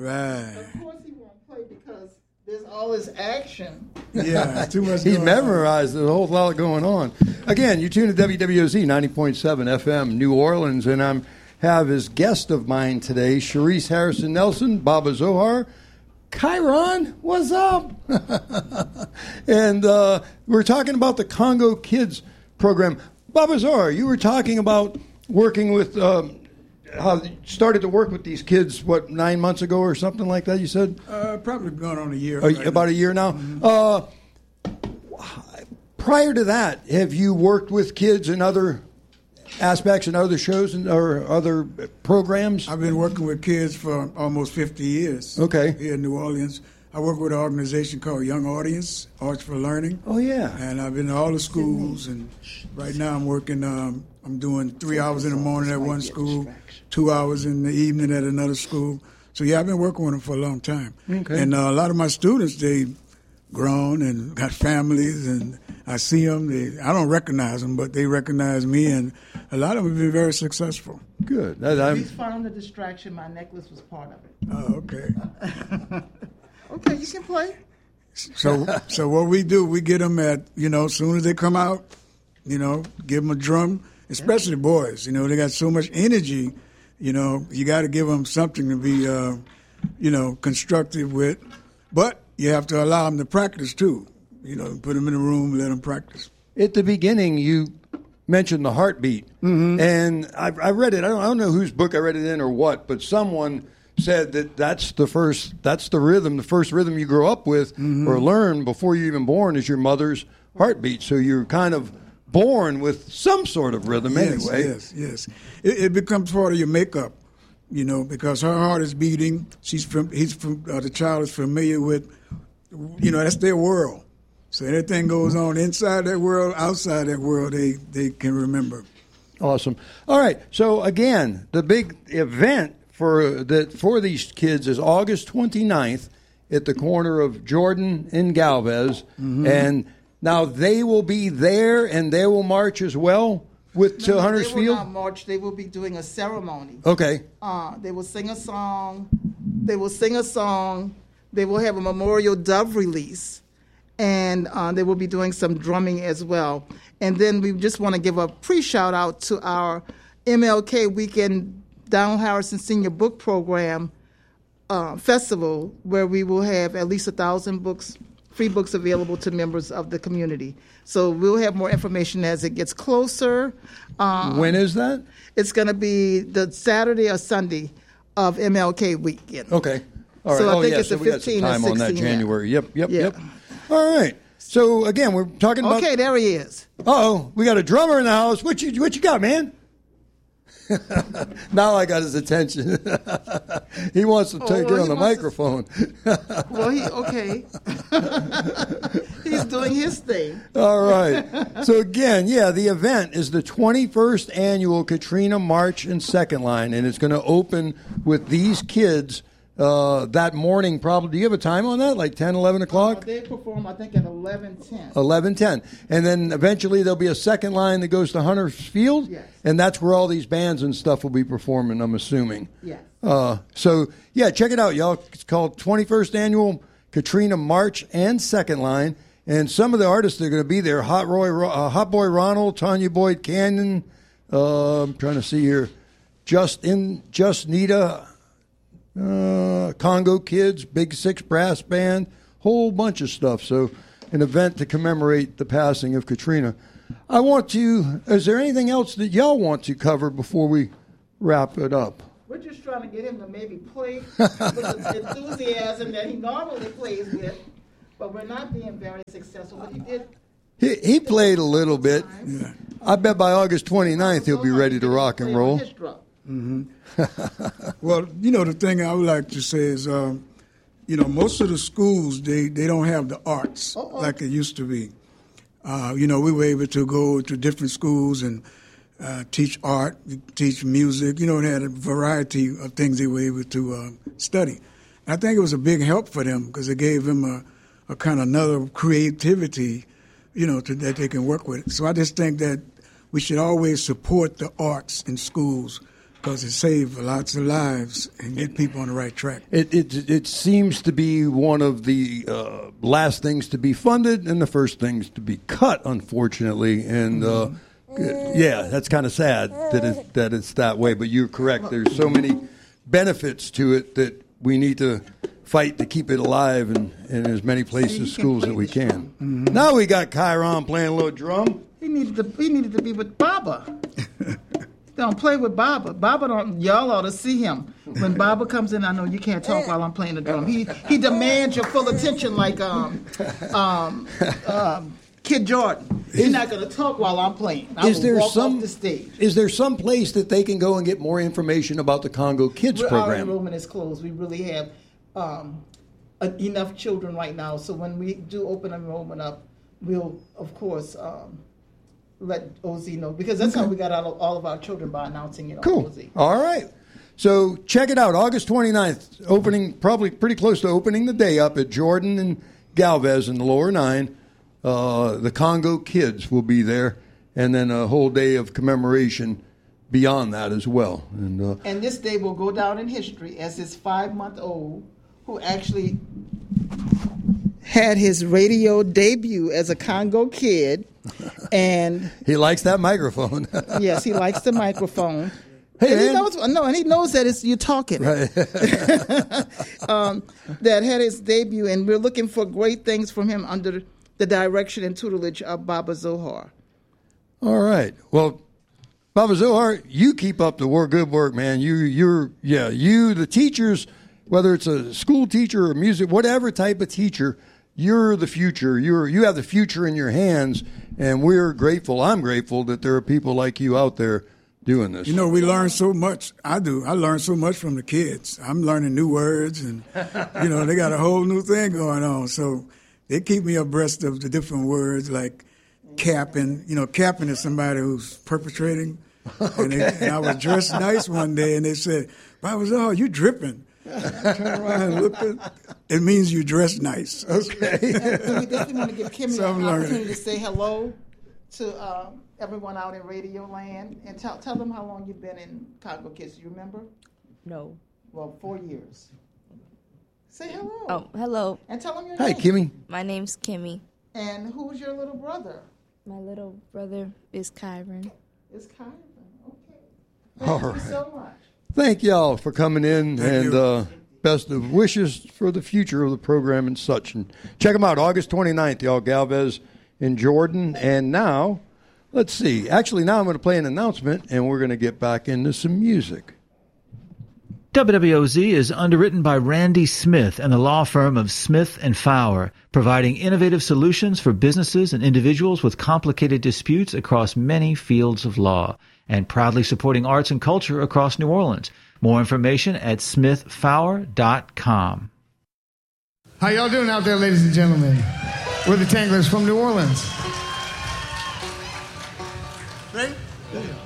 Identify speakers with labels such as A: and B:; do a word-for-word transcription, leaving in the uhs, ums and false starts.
A: Right.
B: Of course he won't play because there's always action.
A: Yeah, too much.
C: He's
A: going
C: memorized. There's a whole lot going on. Again, you tune to W W O Z ninety point seven F M, New Orleans, and I'm have as guest of mine today, Sharice Harrison Nelson, Baba Zohar, Chiron, what's up? and uh, we're talking about the Congo Kids program. Baba Zohar, you were talking about working with, um, how you started to work with these kids, what, nine months ago or something like that, you said?
A: Uh, probably going on a year.
C: A,
A: right
C: about
A: now.
C: a year now?
A: Mm-hmm.
C: Uh, prior to that, have you worked with kids in other aspects and other shows and or other programs?
A: I've been working with kids for almost fifty years.
C: Okay.
A: Here in New Orleans. I work with an organization called Young Audience, Arts for Learning.
C: Oh, yeah.
A: And I've been to all the schools, and right now I'm working, um, I'm doing three hours in the morning at one school, two hours in the evening at another school. So, yeah, I've been working with them for a long time.
C: Okay.
A: And uh, a lot of my students, they grown and got families, and I see them. They, I don't recognize them, but they recognize me, and a lot of them have been very successful.
C: Good. That, I'm,
B: He's found the distraction. My necklace was part of it.
A: Oh, okay.
B: Okay, you can play.
A: So, so what we do, we get them at, you know, as soon as they come out, you know, give them a drum, especially boys. You know, they got so much energy, you know, you got to give them something to be, uh, you know, constructive with. But you have to allow them to practice, too. You know, put them in a room, let them practice.
C: at the beginning, you mentioned the heartbeat. Mm-hmm. And I, I read it. I don't, I don't know whose book I read it in or what, but someone said that that's the first, that's the rhythm, the first rhythm you grow up with mm-hmm. or learn before you're even born is your mother's heartbeat. So you're kind of born with some sort of rhythm
A: yes,
C: anyway.
A: Yes, yes. It, it becomes part of your makeup, you know, because her heart is beating. She's from, he's from, uh, the child is familiar with, you know, that's their world. So anything goes on inside that world, outside that world, they, they can remember.
C: Awesome. All right. So again, the big event for the for these kids is August twenty-ninth at the corner of Jordan and Galvez. Mm-hmm. And now they will be there and they will march as well with
B: no,
C: to
B: no,
C: Hunters
B: they will
C: Field?
B: not march. They will be doing a ceremony.
C: Okay.
B: Uh, they will sing a song. They will sing a song. They will have a memorial dove release. And uh, they will be doing some drumming as well. And then we just want to give a pre-shout out to our M L K Weekend Donald Harrison Senior Book Program uh, Festival, where we will have at least a thousand books, free books available to members of the community. So we'll have more information as it gets closer. Um,
C: when is that?
B: It's going to be the Saturday or Sunday of M L K Weekend.
C: Okay. All right.
B: So I
C: oh,
B: think
C: yeah.
B: it's
C: so
B: the
C: we got some
B: fifteenth and
C: time on that
B: sixteenth.
C: January. Yep. Yep.
B: Yeah.
C: Yep. All right. So again, we're talking about.
B: Okay, there he is.
C: Uh-oh, we got a drummer in the house. What you what you got, man? Now I got his attention. He wants to
B: Oh,
C: take
B: well,
C: it on
B: he
C: the
B: wants to-
C: microphone.
B: Well, he okay. He's doing his thing.
C: All right. So again, yeah, the event is the twenty-first annual Katrina March and Second Line, and it's going to open with these kids uh, that morning. Probably. Do you have a time on that? Like ten, eleven
B: Uh,
C: o'clock?
B: they perform, I think, at eleven ten.
C: eleven ten. And then eventually there'll be a second line that goes to Hunters Field.
B: Yes.
C: And that's where all these bands and stuff will be performing, I'm assuming.
B: Yes.
C: Uh, so, yeah, check it out, y'all. It's called twenty-first Annual Katrina March and Second Line. And some of the artists that are going to be there, Hot, Roy, uh, Hot Boy Ronald, Tanya Boyd Canyon, uh, I'm trying to see here, Just in Just Nita, uh, Congo Kids, Big Six Brass Band, whole bunch of stuff. So an event to commemorate the passing of Katrina. I want to, is there anything else that y'all want to cover before we wrap it up?
B: We're just trying to get him to maybe play with the enthusiasm that he normally plays with, but we're not being very successful. But he did.
C: He, he played a little bit.
A: Yeah.
C: I bet by August twenty-ninth he'll be ready to rock and roll.
A: Mm-hmm. Well, you know, the thing I would like to say is, um, you know, most of the schools, they, they don't have the arts
B: Uh-oh.
A: like it used to be. Uh, you know, we were able to go to different schools and uh, teach art, teach music. You know, they had a variety of things they were able to uh, study. I think it was a big help for them because it gave them a, a kind of another creativity, you know, to, that they can work with. So I just think that we should always support the arts in schools because it saves lots of lives and get people on the right track.
C: It it, it seems to be one of the uh, last things to be funded and the first things to be cut, unfortunately. And uh, yeah, that's kind of sad that it, that it's that way. But you're correct. There's so many benefits to it that we need to fight to keep it alive in, in as many places, schools that we can. Mm-hmm. Now we got Chiron playing a little drum.
B: He needed to. He needed to be with Baba. Don't play with Baba. Baba don't. Y'all ought to see him when Baba comes in. I know you can't talk while I'm playing the drum. He he demands your full attention like um um, um Kid Jordan. He's not going to talk while I'm playing. I
C: is
B: will
C: there
B: walk
C: some
B: off the stage.
C: Is there some place that they can go and get more information about the Congo Kids
B: Our
C: program?
B: enrollment is closed. We really have um, enough children right now. So when we do open enrollment up, we'll of course. Um, let O Z know, because that's how we got out of all of our children, by announcing it on
C: cool.
B: O Z.
C: All right. So check it out. August twenty-ninth, opening, probably pretty close to opening the day up at Jordan and Galvez in the lower nine. Uh, the Congo Kids will be there, and then a whole day of commemoration beyond that as well. And, uh,
B: and this day will go down in history as this five-month-old who actually had his radio debut as a Congo kid. And
C: he likes that microphone.
B: Yes, he likes the microphone.
C: Hey,
B: and
C: man.
B: he knows, no, and he knows that it's you talking.
C: Right.
B: um, that had his debut, and we're looking for great things from him under the direction and tutelage of Baba Zohar.
C: All right. Well, Baba Zohar, you keep up the work, good work, man. You, you're, yeah, you, the teachers, whether it's a school teacher or music, whatever type of teacher. You're the future. You're you have the future in your hands, and we're grateful. I'm grateful that there are people like you out there doing this.
A: You know, we learn so much. I do. I learn so much from the kids. I'm learning new words, and you know, they got a whole new thing going on. So they keep me abreast of the different words, like capping. You know, capping is somebody who's perpetrating. Okay. And, they, and I was dressed nice one day, and they said, "Baba Zohar, you dripping." I turned around and looked at it. Means you dress nice. Okay.
B: And we definitely want to give Kimmy
A: So
B: an
A: I'm
B: opportunity
A: learning.
B: to say hello to um, everyone out in Radio Land, and tell tell them how long you've been in Congo Kids. You remember?
D: No.
B: Well, four years. Say hello.
D: Oh, hello.
B: And tell them your
C: Hi,
B: name.
C: Kimmy.
D: My name's Kimmy.
B: And who's your little brother?
D: My little brother is Kyron.
B: It's Kyron. Okay. Thank
C: All
B: you
C: right.
B: so much.
C: Thank y'all for coming in,
A: Thank
C: and
A: you.
C: uh, best of wishes for the future of the program and such. And check them out, August twenty-ninth, y'all, Galvez in Jordan. And now, let's see. Actually, now I'm going to play an announcement, and we're going to get back into some music.
E: W W O Z is underwritten by Randy Smith and the law firm of Smith and Fowler, providing innovative solutions for businesses and individuals with complicated disputes across many fields of law, and proudly supporting arts and culture across New Orleans. More information at smith fowler dot com.
F: How y'all doing out there, ladies and gentlemen? We're the Tanglers from New Orleans.
A: Ready?